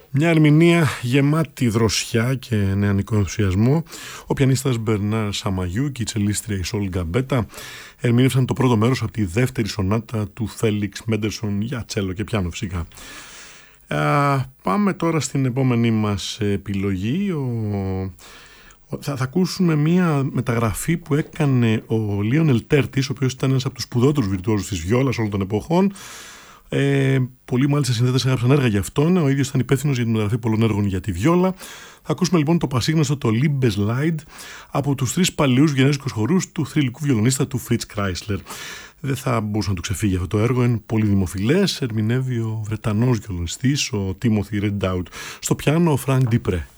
Μια ερμηνεία γεμάτη δροσιά και νεανικό ενθουσιασμό. Ο πιανίστας Μπερνάρ Σαμαγιού και η τσελίστρια Ισόλ Γκαμπέτα ερμήνευσαν το πρώτο μέρος από τη δεύτερη σονάτα του Φέλιξ Μέντελσον για τσέλο και πιάνο φυσικά. Πάμε τώρα στην επόμενη μας επιλογή. Θα ακούσουμε μια μεταγραφή που έκανε ο Λίονελ Τέρτις, ο οποίος ήταν ένας από τους σπουδότερους βιρτουόζους της βιόλας όλων των εποχών. Πολλοί μάλιστα συνδέτες έγραψαν έργα για αυτόν. Ο ίδιος ήταν υπεύθυνος για τη μεταγραφή πολλών έργων για τη βιόλα. Θα ακούσουμε λοιπόν το πασίγνωστο το Liebesleid από τους τρεις παλαιούς βιενέζικους χορούς του θρυλικού βιολονίστα του Fritz Kreisler. Δεν θα μπορούσε να του ξεφύγει αυτό το έργο, είναι πολύ δημοφιλές. Ερμηνεύει ο Βρετανός βιολονιστής, ο Timothy Redoubt. Στο πιάνο ο Frank Dupre.